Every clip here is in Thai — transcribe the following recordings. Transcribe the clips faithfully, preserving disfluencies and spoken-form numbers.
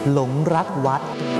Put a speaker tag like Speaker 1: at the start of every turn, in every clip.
Speaker 1: หลงรักวัด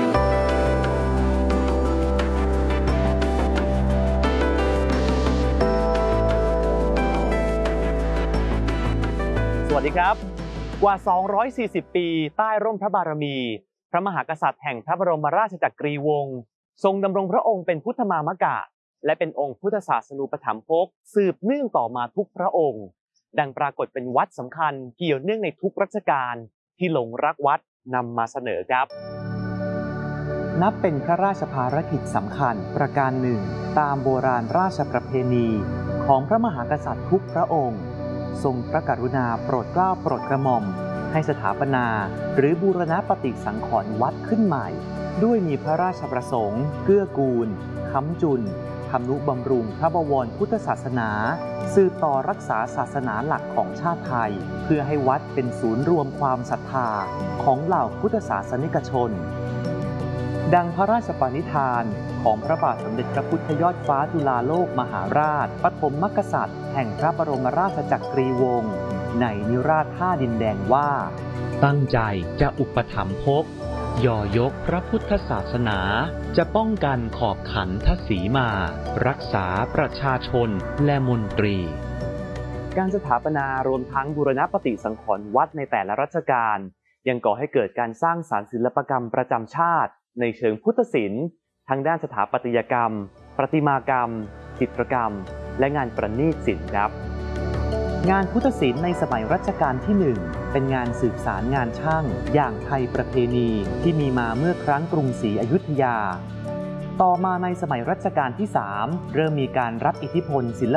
Speaker 2: สวัสดีครับกว่า สองร้อยสี่สิบ ปีใต้ร่มพระบารมีพระมหากษัตริย์แห่งพระบรมราชจักรีวงศ์ทรงดำรงพระองค์เป็นพุทธมามกะและเป็นองค์พุทธศาสนูปถัมภกสืบเนื่องต่อมาทุกพระองค์ดังปรากฏเป็นวัดสำคัญเกี่ยวเนื่องในทุกรัชกาลที่หลงรักวัดนำมาเสนอครับนับเป็นพระราชภารกิจสำคัญประการหนึ่งตามโบราณราชประเพณีของพระมหากษัตริย์ทุกพระองค์ทรงพระกรุณาโปรดเกล้าโปรดกระหม่อมให้สถาปนาหรือบูรณปฏิสังขรณ์วัดขึ้นใหม่ด้วยมีพระราชประสงค์เกื้อกูลค้ำจุนทำนุบำรุงพระบวรพุทธศาสนาสืบต่อรักษาศาสนาหลักของชาติไทยเพื่อให้วัดเป็นศูนย์รวมความศรัทธาของเหล่าพุทธศาสนิกชนดังพระราชปณิธานของพระบาทสมเด็จพระพุทธยอดฟ้าจุฬาโลกมหาราชปฐมกษัตริย์แห่งพระบรมราชจักรีวงศ์ในนิราศท่าดินแดงว่าตั้งใจจะอุปถัมภกย่อยกพระพุทธศาสนาจะป้องกันขอบขันทศีมา รักษาประชาชนและมนตรีการสถาปนารวมทั้งบูรณปฏิสังขรณ์วัดในแต่ละรัชกาลยังก่อให้เกิดการสร้างสรรค์ศิลปกรรมประจำชาติในเชิงพุทธศิลป์ทั้งด้านสถาปัตยกรรมประติมากรรมจิตรกรรมและงานประณีตศิลป์ครับงานพุทธศิลป์ในสมัยรัชกาลที่หนึ่งเป็นงานสืบสารงานช่างอย่างไทยประเพณีที่มีมาเมื่อครั้งกรุงศรีอยุธยาต่อมาในสมัยรัชกาลที่สามเริ่มมีการรับอิทธิพลศิล